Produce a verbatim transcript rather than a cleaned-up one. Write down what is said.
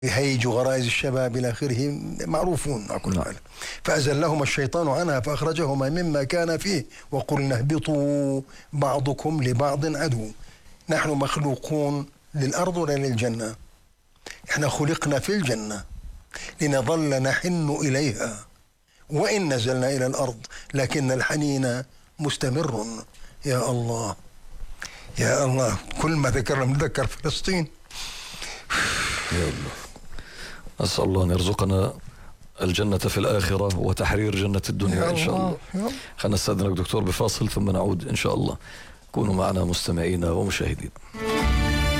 يهيج غرائز الشباب إلى آخره معروفون مع كل حال. فأزلهما الشيطان عنها فأخرجهما مما كان فيه وقلنا اهبطوا بعضكم لبعض عدو. نحن مخلوقون للأرض ولا للجنة؟ احنا خلقنا في الجنة لنظل نحن إليها وإن نزلنا إلى الأرض، لكن الحنين مستمر. يا الله يا الله، كل ما ذكرنا نذكر فلسطين. يا الله، أسأل الله أن يرزقنا الجنة في الآخرة وتحرير جنة الدنيا إن شاء الله. خلنا نستأذنك دكتور بفاصل ثم نعود إن شاء الله. كونوا معنا مستمعين ومشاهدين.